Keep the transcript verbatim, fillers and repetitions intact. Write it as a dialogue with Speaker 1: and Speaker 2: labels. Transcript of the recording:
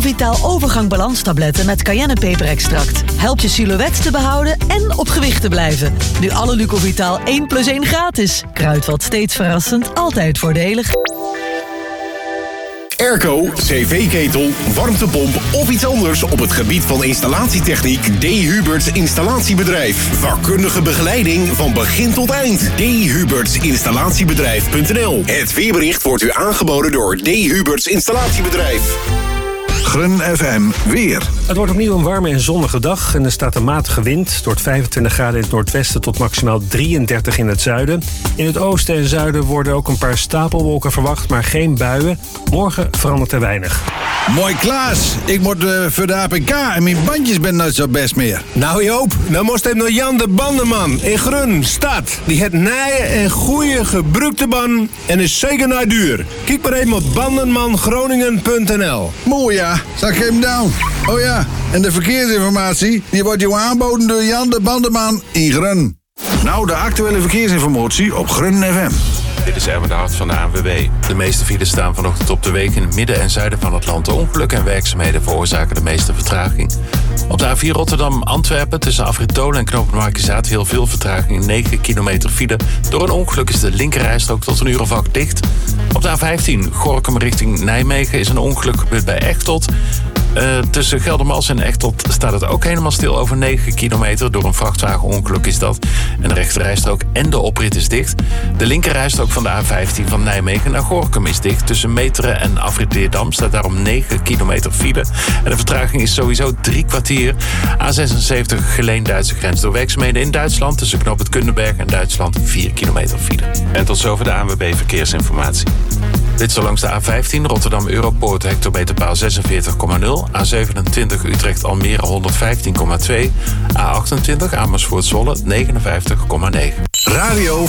Speaker 1: Lucovitaal overgang balanstabletten met cayennepeperextract. Helpt je silhouet te behouden en op gewicht te blijven. Nu alle Lucovitaal één plus één gratis. Kruidvat steeds verrassend, altijd voordelig.
Speaker 2: Airco, cv-ketel, warmtepomp of iets anders op het gebied van installatietechniek. D. Huberts Installatiebedrijf. Vakkundige begeleiding van begin tot eind. D. Huberts Installatiebedrijf punt n l. Het weerbericht wordt u aangeboden door D. Huberts Installatiebedrijf.
Speaker 3: Grun F M weer.
Speaker 4: Het wordt opnieuw een warme en zonnige dag en er staat een matige wind. Het wordt vijfentwintig graden in het noordwesten tot maximaal drieëndertig in het zuiden. In het oosten en zuiden worden ook een paar stapelwolken verwacht, maar geen buien. Morgen verandert er weinig.
Speaker 3: Mooi Klaas, ik moet uh, voor de A P K en mijn bandjes ben nooit zo best meer.
Speaker 5: Nou Joop, dan moest hem naar Jan de Bandenman in Grun, stad. Die het nije en goede gebruikte banden en is zeker naar duur. Kijk maar even op bandenman groningen punt n l.
Speaker 3: Mooi ja, zal ik hem down. Oh ja, en de verkeersinformatie, die wordt je aanboden door Jan de Bandenman in Grun. Nou, de actuele verkeersinformatie op Grun F M.
Speaker 6: Dit is Erwin de Hart van de A N W B. De meeste files staan vanochtend op de weg in het midden en zuiden van het land. De ongelukken en werkzaamheden veroorzaken de meeste vertraging. Op de A vier Rotterdam-Antwerpen tussen Afrit Tolen en knooppunt Markizaat heel veel vertraging. negen kilometer file. Door een ongeluk is de linkerrijstrook tot een uur of acht dicht. Op de A vijftien Gorinchem richting Nijmegen is een ongeluk gebeurd bij Echteld. Uh, tussen Geldermalsen en Echteld staat het ook helemaal stil over negen kilometer. Door een vrachtwagenongeluk is dat. En de rechterrijstrook en de oprit is dicht. De linkerrijstrook van de A vijftien van Nijmegen naar Gorinchem is dicht. Tussen Meteren en Afrit Leerdam staat daarom negen kilometer file. En de vertraging is sowieso drie kwartier. A zesenzeventig Geleen-Duitse grens door werkzaamheden in Duitsland. Tussen knooppunt Kundenberg en Duitsland vier kilometer file. En tot zover de A N W B Verkeersinformatie. Dit is langs de A vijftien Rotterdam-Europoort hectometerpaal zesenveertig komma nul. A zevenentwintig Utrecht-Almere honderdvijftien komma twee. A achtentwintig Amersfoort-Zwolle negenenvijftig komma negen.
Speaker 3: Radio